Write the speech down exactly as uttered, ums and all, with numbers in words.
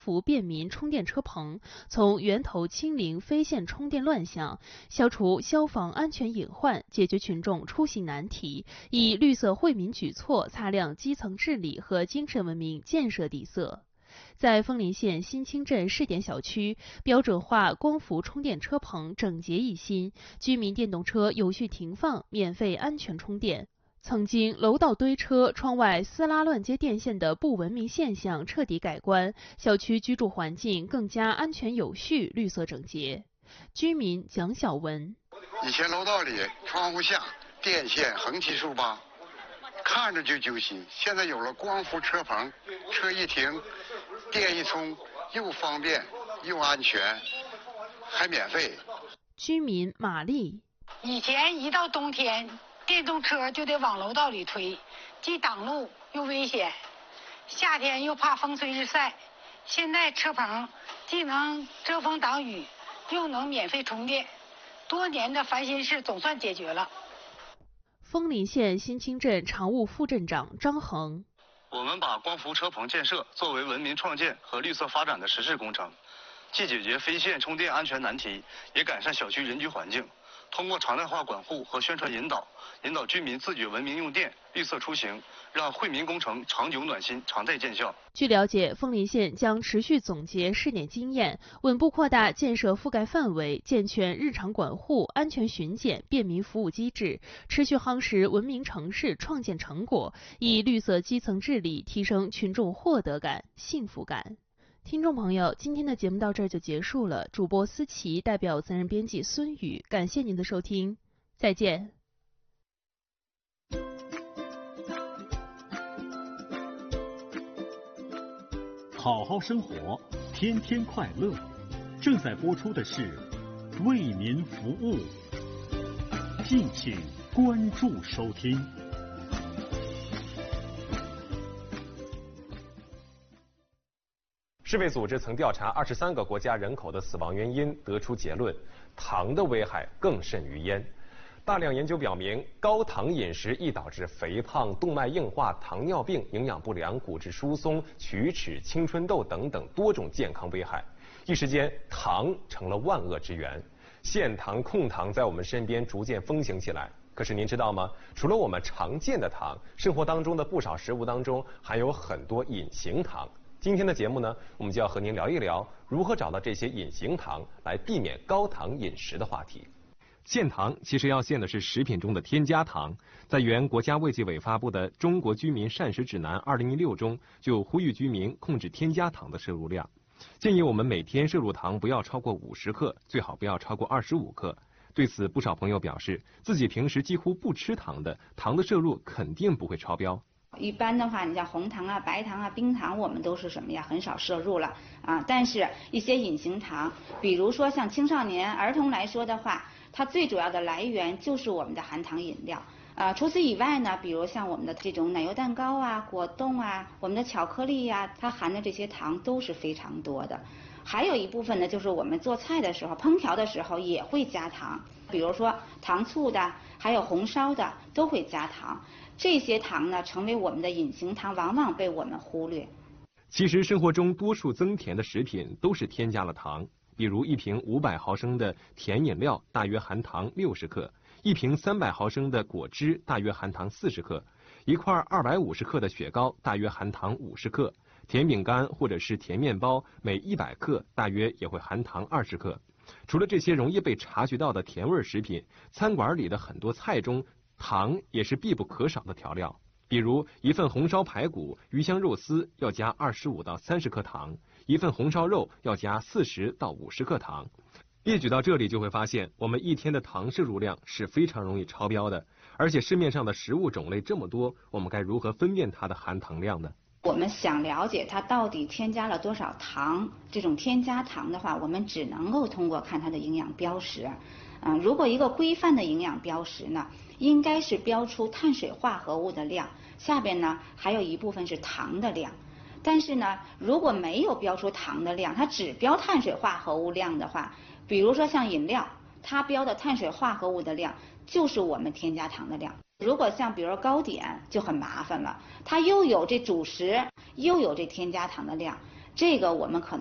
服便民充电车棚，从源头清零非线充电乱象，消除消防安全隐患，解决群众出行难题，以绿色惠民举措擦亮基层治理和精神文明建设底色。在枫林县新清镇试点小区，标准化光伏充电车棚整洁一新，居民电动车有序停放，免费安全充电。曾经楼道堆车、窗外撕拉乱接电线的不文明现象彻底改观，小区居住环境更加安全有序、绿色整洁。居民蒋小文： 以前楼道里窗户下电线横七竖八，看着就揪心。现在有了光伏车棚，车一停，电一充，又方便又安全，还免费。 居民马丽： 以前一到冬天，电动车就得往楼道里推，既挡路又危险，夏天又怕风吹日晒。现在车棚既能遮风挡雨，又能免费充电，多年的烦心事总算解决了。 枫林县新清镇常务副镇长张恒： 我们把光伏车棚建设作为文明创建和绿色发展的实事工程，既解决非线充电安全难题，也改善小区人居环境。通过常态化管护和宣传引导，引导居民自觉文明用电、绿色出行，让惠民工程长久暖心、常在见效。 据了解，枫林县将持续总结试点经验，稳步扩大建设覆盖范围，健全日常管护、安全巡检、便民服务机制，持续夯实文明城市创建成果，以绿色基层治理提升群众获得感、幸福感。听众朋友，今天的节目到这儿就结束了。主播思琪代表责任编辑孙宇，感谢您的收听，再见。 好好生活，天天快乐。正在播出的是为民服务，敬请关注收听。 世卫组织曾调查二十三个国家人口的死亡原因，得出结论：糖的危害更甚于烟。大量研究表明，高糖饮食易导致肥胖、动脉硬化、糖尿病、营养不良、骨质疏松、龋齿、青春痘等等多种健康危害。一时间，糖成了万恶之源，限糖、控糖在我们身边逐渐风行起来。可是您知道吗？除了我们常见的糖，生活当中的不少食物当中还有很多隐形糖。今天的节目呢，我们就要和您聊一聊如何找到这些隐形糖，来避免高糖饮食的话题。限糖其实要限的是食品中的添加糖，在原国家卫计委发布的《中国居民膳食指南二零一六》中，就呼吁居民控制添加糖的摄入量，建议我们每天摄入糖不要超过五十克，最好不要超过二十五克。对此，不少朋友表示，自己平时几乎不吃糖的，糖的摄入肯定不会超标。 一般的话，你像红糖啊、白糖啊、冰糖，我们都是什么呀？很少摄入了啊。但是，一些隐形糖，比如说像青少年、儿童来说的话，它最主要的来源就是我们的含糖饮料啊。除此以外呢，比如像我们的这种奶油蛋糕啊、果冻啊、我们的巧克力呀、啊，它含的这些糖都是非常多的。还有一部分呢，就是我们做菜的时候、烹调的时候也会加糖，比如说糖醋的，还有红烧的都会加糖。这些糖呢，成为我们的隐形糖，往往被我们忽略。 其实生活中多数增甜的食品都是添加了糖，比如一瓶五百毫升的甜饮料大约含糖六十克，一瓶三百毫升的果汁大约含糖四十克，一块二百五十克的雪糕大约含糖五十克，甜饼干或者是甜面包每一百克大约也会含糖二十克。除了这些容易被察觉到的甜味食品，餐馆里的很多菜中糖也是必不可少的调料。比如一份红烧排骨、鱼香肉丝要加二十五到三十克糖，一份红烧肉要加四十到五十克糖。列举到这里就会发现，我们一天的糖摄入量是非常容易超标的，而且市面上的食物种类这么多，我们该如何分辨它的含糖量呢？ 我们想了解它到底添加了多少糖，这种添加糖的话，我们只能够通过看它的营养标识。嗯，如果一个规范的营养标识呢，应该是标出碳水化合物的量，下边呢还有一部分是糖的量。但是呢，如果没有标出糖的量，它只标碳水化合物量的话，比如说像饮料，它标的碳水化合物的量就是我们添加糖的量。如果像比如说糕点就很麻烦了，它又有这主食，又有这添加糖的量， 这个我们可能